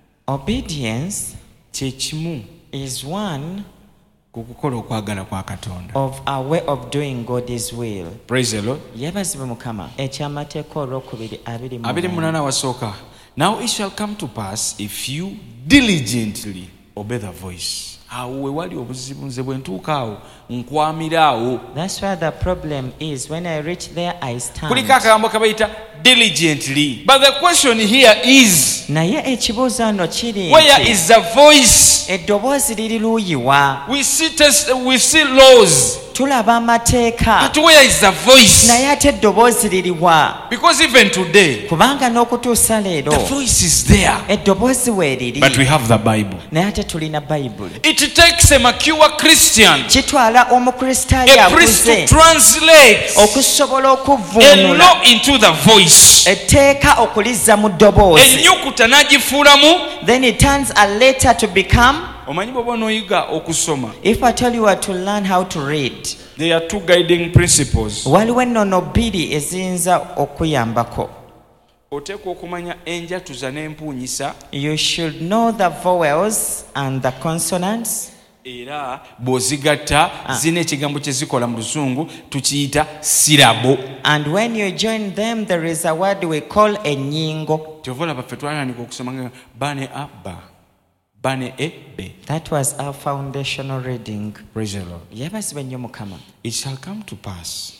Speaker 5: Obedience
Speaker 4: kye kimu
Speaker 5: is one
Speaker 4: ku kukola okwagala kwa Katonda.
Speaker 5: of a way of doing God's will.
Speaker 4: Praise the Lord.
Speaker 5: Yebazibwe Mukama. Ekyamateeka olwokubiri abiri mu
Speaker 4: abiri
Speaker 5: munaana.
Speaker 4: munana wasooka. Now it shall come to pass if you diligently obey the voice. Awo we wali obuzibu nze bwe ntuuka awo nkwamira awo.
Speaker 5: That's where the problem is. When I reach there, I stand.
Speaker 4: Kuliko akagambo kabayita diligently. But the question here is,
Speaker 5: Naye ekibuuzo ano kiri
Speaker 4: where
Speaker 5: nti,
Speaker 4: is the voice?
Speaker 5: eddoboozi liri luuyiwa.
Speaker 4: We see test, we see laws.
Speaker 5: Tulaba amateeka.
Speaker 4: But where is the voice?
Speaker 5: Naye ate eddoboozi liriwa.
Speaker 4: Because even today,
Speaker 5: Kubanga n'okutuusa leero,
Speaker 4: the voice is there.
Speaker 5: eddoboozi weeriri.
Speaker 4: But we have the Bible.
Speaker 5: Naye ate tulina Bayibuli.
Speaker 4: It takes a mature Christian,
Speaker 5: Kitwala omukristaayo
Speaker 4: a priest to
Speaker 5: akuze
Speaker 4: translate
Speaker 5: okusobola
Speaker 4: a
Speaker 5: okuvvuunula
Speaker 4: law into the voice.
Speaker 5: etteeka okulizza mu ddoboozi.
Speaker 4: Ennyukuta n'agifuulamu.
Speaker 5: Then it turns a letter to become.
Speaker 4: Omanyi bw'oba onooyiga okusoma.
Speaker 5: If I tell you are to learn how to read,
Speaker 4: There are two guiding principles.
Speaker 5: waliwo ennono bbiri eziyinza okuyambako.
Speaker 4: Oteekwa okumanya enjatuza n'empuunyisa.
Speaker 5: You should know the vowels and the consonants.
Speaker 4: Era bw'ozigatta zina ekigambo kye zikola mu Luzungu tukiyita sirabo.
Speaker 5: And when you join them, there is a word we call ennyingo.
Speaker 4: Kyova olaba ffe twatandika okusoma nga bane abba bane ebbe.
Speaker 5: That was our foundational reading.
Speaker 4: Praise the Lord.
Speaker 5: Yebazibwe nnyo Mukama.
Speaker 4: It shall come to pass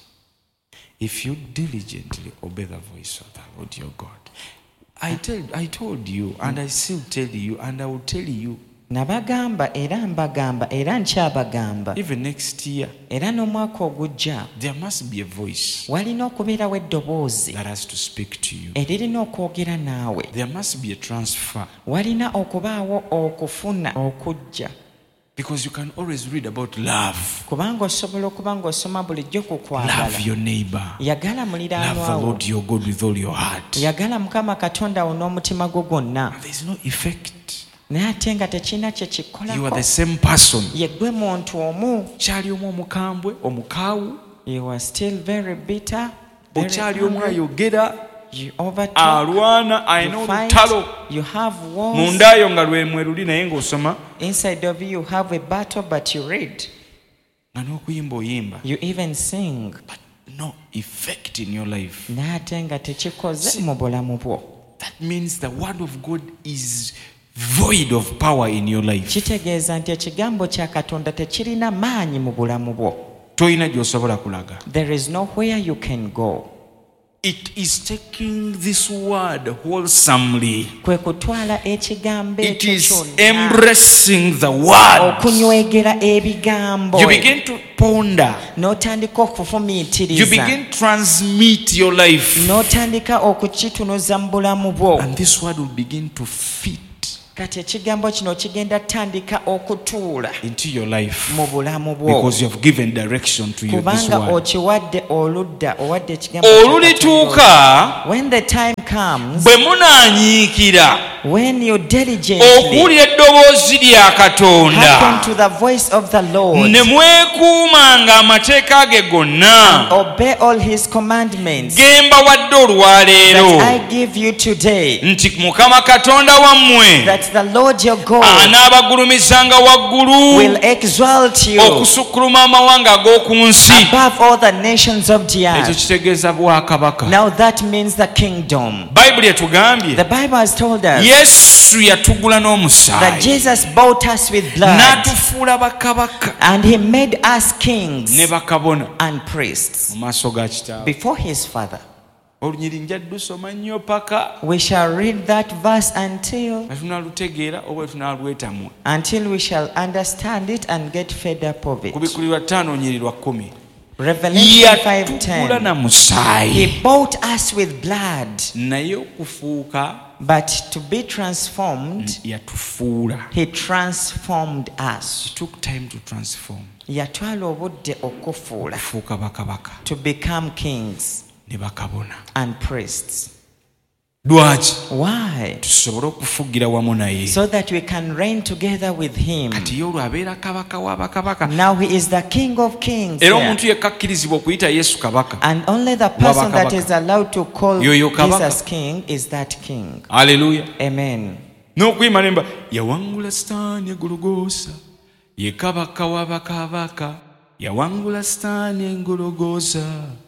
Speaker 4: if you diligently obey the voice of the Lord your God. I tell, I told you, and I still tell you, and I will tell you,
Speaker 5: Nabagamba era mbagamba era nkyabagamba.
Speaker 4: even next year,
Speaker 5: Era n'omwaka ogujja
Speaker 4: there must be a voice
Speaker 5: walina okubeerawo eddoboozi
Speaker 4: that has to speak to you.
Speaker 5: eririna okwogera naawe.
Speaker 4: There must be a transfer,
Speaker 5: Walina okubaawo okufuna okujja.
Speaker 4: because you can always read about love.
Speaker 5: Kubanga osobola okuba ng'osoma bulijjo ku kwagala.
Speaker 4: Love your neighbor.
Speaker 5: Yagala
Speaker 4: Love the
Speaker 5: muliraanwa wo.
Speaker 4: Lord your God with all your heart.
Speaker 5: Yagala Mukama Katonda wo n'omutima gwo gwonna.
Speaker 4: There is no effect.
Speaker 5: Naye ate nga tekirina kye
Speaker 4: You are the
Speaker 5: kikolako.
Speaker 4: same person.
Speaker 5: Ye ggwe muntu omu.
Speaker 4: Kyali omu omukambwe, omukaawu.
Speaker 5: You are still very bitter. Very
Speaker 4: Okyali omu
Speaker 5: angry.
Speaker 4: ayogera.
Speaker 5: You overtalk.
Speaker 4: Alwana ayina
Speaker 5: You fight.
Speaker 4: olutalo.
Speaker 5: You have wars.
Speaker 4: Mundayo nga lwemwe luli naye ng'osoma.
Speaker 5: Inside of you, you have a battle, but you read.
Speaker 4: Nga n'okuyimba oyimba.
Speaker 5: You even sing.
Speaker 4: But no effect in your life.
Speaker 5: Naye ate nga tekikoze mu bulamu bwo.
Speaker 4: That means the word of God is void of power in your life.
Speaker 5: Kitegeeza nti ekigambo kya Katonda tekirina maanyi mu bulamu bwo.
Speaker 4: Toyina gy'osobola kulaga.
Speaker 5: There is nowhere you can go.
Speaker 4: It is taking this word wholesomely.
Speaker 5: Kwe kutwala ekigambo
Speaker 4: It
Speaker 5: ekyo
Speaker 4: is
Speaker 5: kyonna
Speaker 4: embracing the word.
Speaker 5: okunywegera ebigambo.
Speaker 4: You begin to ponder.
Speaker 5: N'otandika
Speaker 4: You
Speaker 5: okufumiitiriza.
Speaker 4: begin to transmit your life.
Speaker 5: N'otandika okukitunuza mu bulamu bwo.
Speaker 4: And this word will begin to fit
Speaker 5: Kati ekigambo kino kigenda tandika okutuula
Speaker 4: into your life.
Speaker 5: mu bulamu bwo.
Speaker 4: Because you have given direction to you, this
Speaker 5: Kubanga
Speaker 4: word.
Speaker 5: okiwadde oludda owadde ekigambo kya
Speaker 4: Olulituuka
Speaker 5: Katonda. When the time comes,
Speaker 4: bwe munaanyiikira
Speaker 5: when you diligently
Speaker 4: okuwulira eddoboozi lya
Speaker 5: hearken
Speaker 4: Katonda
Speaker 5: to the voice of the Lord,
Speaker 4: ne mwekuumanga amateeka ge gonna
Speaker 5: obey all his commandments
Speaker 4: ge mbawadde olwaleero
Speaker 5: that I give you today,
Speaker 4: nti Mukama Katonda wammwe
Speaker 5: that the Lord your God
Speaker 4: anaabagulumizanga waggulu
Speaker 5: will exalt you
Speaker 4: okusukkuluma amawanga ag'oku nsi.
Speaker 5: above all the nations of the
Speaker 4: Ekyo
Speaker 5: earth.
Speaker 4: kitegeeza bwakabaka.
Speaker 5: Now that means the kingdom.
Speaker 4: Bayibuli etugambye
Speaker 5: The Bible has told us
Speaker 4: Yesu yatugula
Speaker 5: that
Speaker 4: n'omusaayi
Speaker 5: Jesus bought us with blood
Speaker 4: n'atufuula bakabaka
Speaker 5: and he made us kings
Speaker 4: ne bakabona
Speaker 5: and priests
Speaker 4: mu maaso ga kitaawe.
Speaker 5: before his father.
Speaker 4: olunyiri njadde lusoma nnyo paka
Speaker 5: We shall read that verse until
Speaker 4: tunaalutegeera oba tunaalwetamwa.
Speaker 5: until we shall understand it and get fed up of it.
Speaker 4: Kubikkulirwa ttaano nyiri lwa kkumi.
Speaker 5: Revelation five
Speaker 4: Yatugula
Speaker 5: ten.
Speaker 4: na musaayi
Speaker 5: He bought us with blood,
Speaker 4: naye okufuuka
Speaker 5: but to be transformed,
Speaker 4: yatufuula.
Speaker 5: he transformed us.
Speaker 4: It took time to transform.
Speaker 5: Yatwala obudde okufuula,
Speaker 4: Fuuka bakabaka
Speaker 5: to become kings
Speaker 4: ne bakabona.
Speaker 5: and priests.
Speaker 4: Lwaki?
Speaker 5: Why?
Speaker 4: Tusobole okufugira wamu naye.
Speaker 5: So that we can reign together with him.
Speaker 4: Kati ye olwo abeera kabaka wa bakabaka.
Speaker 5: Now he is the King of Kings.
Speaker 4: Era
Speaker 5: here.
Speaker 4: omuntu yekka akkirizibwa okuyita Yesu kabaka.
Speaker 5: And only the person that
Speaker 4: Kabaka.
Speaker 5: is allowed to call
Speaker 4: Yoyo kabaka.
Speaker 5: Jesus King is that King.
Speaker 4: Haleluya.
Speaker 5: Amen.
Speaker 4: N'okuyima nemba yawangula Sitaani egologoosa ye kabaka wa bakabaka. Yawangula Sitaani engologoosa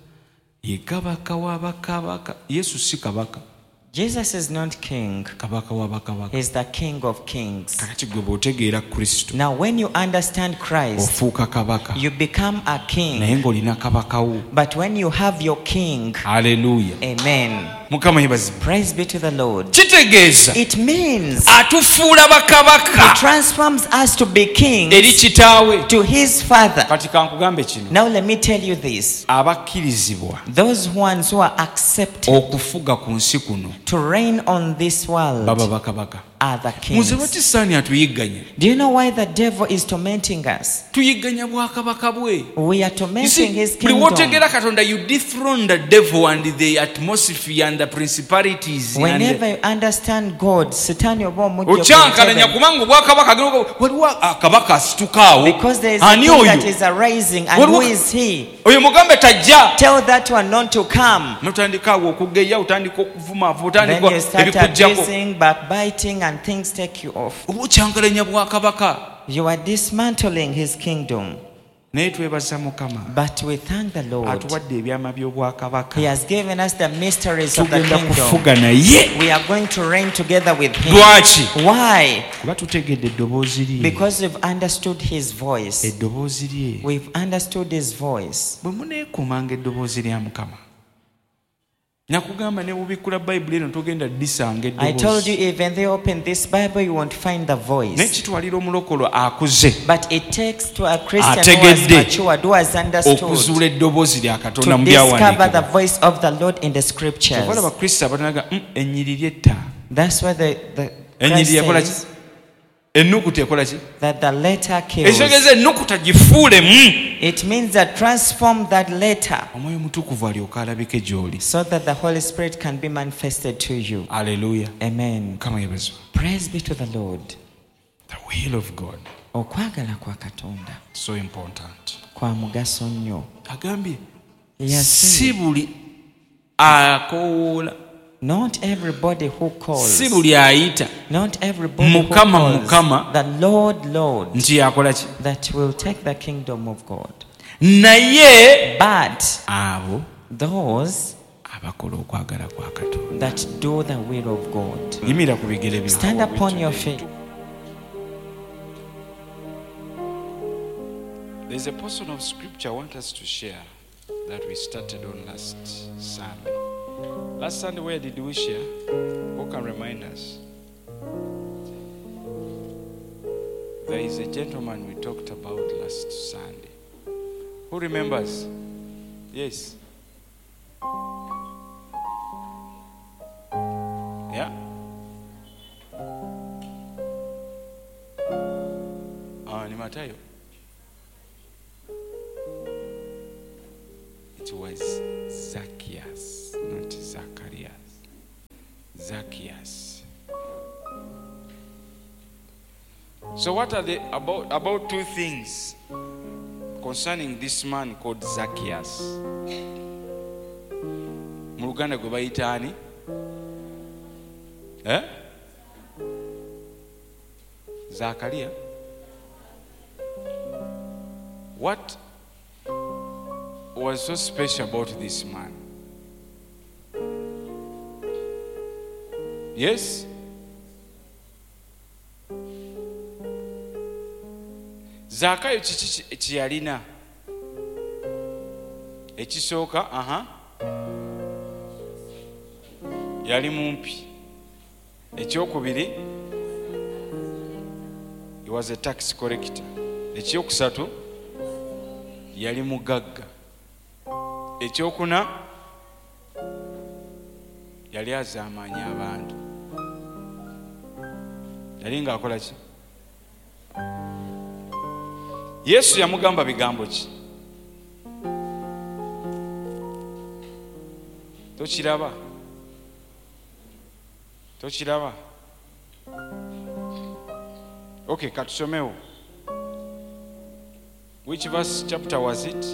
Speaker 4: ye kabaka wa bakabaka. Yesu si kabaka.
Speaker 5: Jesus is not king.
Speaker 4: Kabaka wa bakabaka.
Speaker 5: He is the King of Kings.
Speaker 4: Kakati gwe bw'otegeera Kristo
Speaker 5: Now when you understand Christ,
Speaker 4: ofuuka kabaka
Speaker 5: you become a
Speaker 4: naye
Speaker 5: king.
Speaker 4: ng'olina kabaka wo.
Speaker 5: But when you have your king,
Speaker 4: Haleluya.
Speaker 5: amen.
Speaker 4: Mukama yeebazibwe.
Speaker 5: Praise be to the Lord.
Speaker 4: Kitegeeza
Speaker 5: It means
Speaker 4: atufuula
Speaker 5: he
Speaker 4: bakabaka
Speaker 5: transforms us to be
Speaker 4: eri
Speaker 5: kings
Speaker 4: kitaawe.
Speaker 5: to his father.
Speaker 4: Kati kankugambe kino,
Speaker 5: Now let me tell you this.
Speaker 4: abakkirizibwa
Speaker 5: Those ones who are accepted
Speaker 4: okufuga ku nsi kuno
Speaker 5: to reign on this world
Speaker 4: baba bakabaka.
Speaker 5: are the
Speaker 4: Muze
Speaker 5: kings.
Speaker 4: bati Sitaani atuyigganya.
Speaker 5: Do you know why the devil is tormenting us?
Speaker 4: Tuyigganya bwakabaka bwe.
Speaker 5: We are
Speaker 4: You
Speaker 5: tormenting
Speaker 4: see,
Speaker 5: his
Speaker 4: buli
Speaker 5: kingdom.
Speaker 4: w'otegeera Katonda, you dethrone the devil and the atmosphere and the principalities and
Speaker 5: Whenever you understand God, Satani oba omujja
Speaker 4: okyankalanya
Speaker 5: ku
Speaker 4: kubanga obwakabaka gano waliwo akabaka asituka
Speaker 5: because there is a
Speaker 4: ani
Speaker 5: king that
Speaker 4: oyo
Speaker 5: is arising, and
Speaker 4: Waliwo-
Speaker 5: who is he?
Speaker 4: oyo mugambe tajja.
Speaker 5: Tell that one not to come.
Speaker 4: notandika awo okugeya otandika okuvuma
Speaker 5: Then
Speaker 4: otandika
Speaker 5: you start
Speaker 4: ebikujjako
Speaker 5: abusing, backbiting, and things take you off.
Speaker 4: oba okyankalanya bwakabaka.
Speaker 5: You are dismantling his kingdom.
Speaker 4: Naye twebaza Mukama
Speaker 5: But we thank the Lord.
Speaker 4: atuwadde ebyama by'obwakabaka.
Speaker 5: He has given us the mysteries of the
Speaker 4: Tugenda
Speaker 5: kingdom.
Speaker 4: kufuga naye.
Speaker 5: We are going to reign together with him.
Speaker 4: Lwaki?
Speaker 5: Why?
Speaker 4: Kuba tutegedde eddoboozi lye.
Speaker 5: Because we've understood his voice.
Speaker 4: Eddoboozi lye.
Speaker 5: We've understood his voice.
Speaker 4: Bwe muneekumanga eddoboozi lya Mukama, nakugamba ne bubikkula Bayibuli eno togenda disanga
Speaker 5: I told you,
Speaker 4: eddoboozi.
Speaker 5: even though you open this Bible, you won't find the voice.
Speaker 4: N'ekitwalira omulokolo akuze
Speaker 5: But it takes to a Christian who has
Speaker 4: Ategedde.
Speaker 5: matured, who has understood,
Speaker 4: okuzuula eddoboozi lya Katonda
Speaker 5: to
Speaker 4: mu
Speaker 5: discover the
Speaker 4: byawandiikibwa.
Speaker 5: voice of the Lord in the scriptures.
Speaker 4: Kyova laba Kristo abatanaga "Mm, ennyiriri etta."
Speaker 5: That's why the, the
Speaker 4: Ennyiriri
Speaker 5: Christ
Speaker 4: ekola ki?
Speaker 5: says
Speaker 4: Ennukuta ekola ki?
Speaker 5: that the letter kills.
Speaker 4: Ekitegeeza ennukuta gifuulemu.
Speaker 5: It means that transform that letter
Speaker 4: Omwoyo Mutukuvu alyoka alabike gy'oli.
Speaker 5: so that the Holy Spirit can be manifested to you.
Speaker 4: Aleluya.
Speaker 5: Amen.
Speaker 4: Mukama yeebazibwe.
Speaker 5: Praise be to the Lord.
Speaker 4: The will of God,
Speaker 5: Okwagala kwa Katonda
Speaker 4: so important.
Speaker 5: kwa mugaso nnyo.
Speaker 4: Agambye
Speaker 5: Yes,
Speaker 4: si buli akoowoola,
Speaker 5: not everybody who calls,
Speaker 4: si buli ayita
Speaker 5: not everybody who
Speaker 4: Mukama,
Speaker 5: calls
Speaker 4: Mukama.
Speaker 5: the Lord, Lord,
Speaker 4: nti yakola ki.
Speaker 5: that will take the kingdom of God.
Speaker 4: Naye
Speaker 5: But
Speaker 4: abo
Speaker 5: those
Speaker 4: abakola okwagala kwa Katonda.
Speaker 5: that do the will of God.
Speaker 4: Yimira ku bigere byawe.
Speaker 5: Stand upon your feet.
Speaker 4: There's a portion of scripture I want us to share that we started on last Sunday. Last Sunday, where did we share? Who can remind us? There is a gentleman we talked about last Sunday. Who remembers? Yes. Yeah? Ah, ni Matayo. It was Zacchaeus, not Zacharias. Zacchaeus. So what are they about? About two things concerning this man called Zacchaeus. Mu Luganda gwe bayita ani? Eh? Zakaria. What was so special about this man? Yes? Zakayo kiki kye yalina? Ekisooka, aha. yali mumpi. Ekyokubiri, he was a tax collector. Ekyokusatu, yali mugagga. Ekyokuna, yali azaamanya abantu. Yali ng'akola ki? Yesu yamugamba bigambo ki? Tokiraba? Tokiraba? Okay, katusomewo. Which verse chapter was it?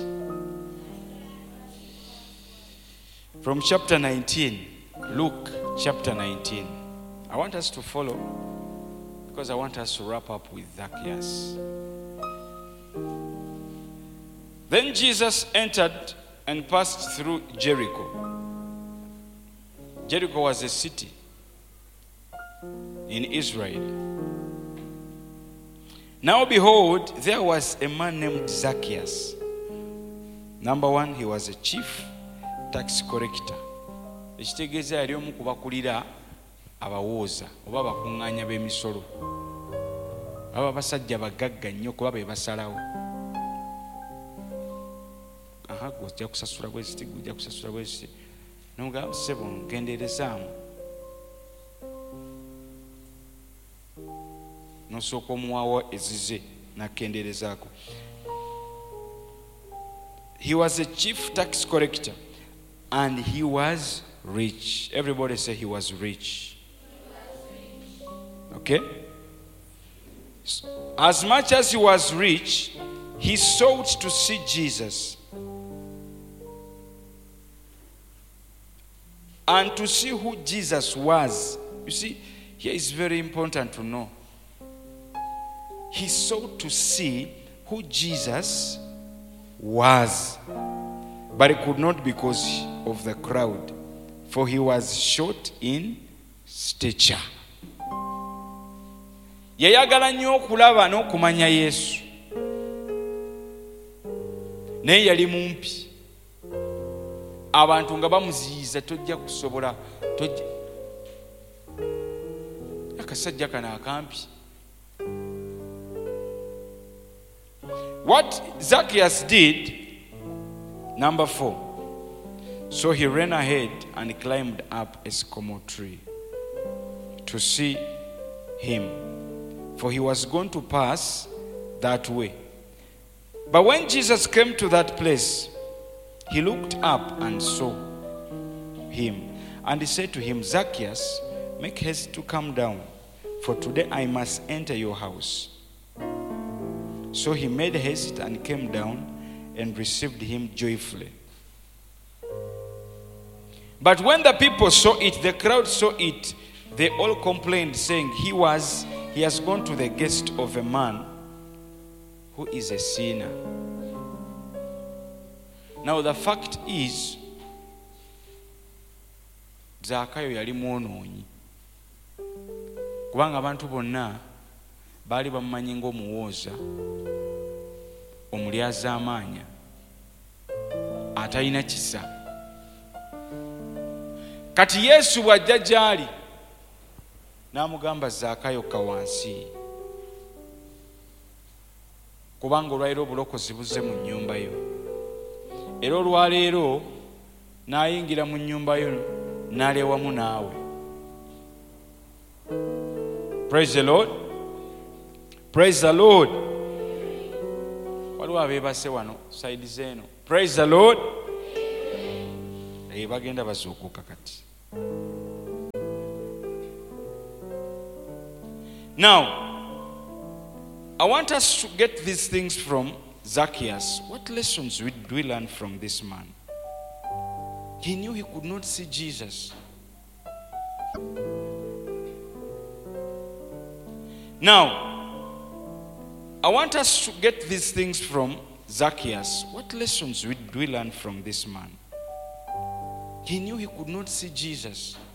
Speaker 4: From chapter nineteen. Luke chapter nineteen. I want us to follow because I want us to wrap up with Zacchaeus. Then Jesus entered and passed through Jericho. Jericho was a city in Israel. Now behold, there was a man named Zacchaeus. Number one, he was a chief tax collector. Ekitegeeza yali omu ku bakulira abawooza oba abakuŋŋaanya b'emisolo. Aba basajja bagagga nnyo kuba be basalawo. Aha, ojja kusasula bweziti, ojja kusasula bweziti. N'omugamba ssebo ngenderezaamu. N'osooka omuwaawo ezize n'akenderezaako. He was a chief tax collector and he was rich. Everybody say he was rich. Okay? As much as he was rich, he sought to see Jesus and to see who Jesus was. You see, here is very important to know. He sought to see who Jesus was, but it could not because of the crowd, for he was short in stature. Yayagala nnyo okulaba n'okumanya Yesu, naye yali mumpi. Abantu nga bamuziyiza tojja kusobola, tojja akasajja kana akampi. What Zacchaeus did, number four, so he ran ahead and climbed up a sycamore tree to see him, for he was going to pass that way. But when Jesus came to that place, he looked up and saw him, and he said to him, Zacchaeus, make haste to come down, for today I must enter your house. So he made haste and came down and received him joyfully. But when the people saw it, the crowd saw it, they all complained, saying, He was, he has gone to the guest of a man who is a sinner. Now the fact is, Zakayo yali mwonoonyi. Kubanga abantu bonna baali bamumanyi ng'omuwooza, omulyazaamaanya, atalina kisa. Kati Yesu bw'ajja gy'ali n'amugamba Zakayo ka wansi, kubanga olwaleero obulokozi buzze mu nnyumba yo. Era olwaleero n'ayingira mu nnyumba yo n'ali wamu naawe. Praise the Lord. Praise the Lord. Waliwo abeebase wano side zeeno. Praise the Lord. Ee bagenda bazuukuka kati. Now, I want us to get these things from Zacchaeus. What lessons do we learn from this man? He knew he could not see Jesus. Now, I want us to get these things from Zacchaeus. What lessons do we learn from this man? He knew he could not see Jesus.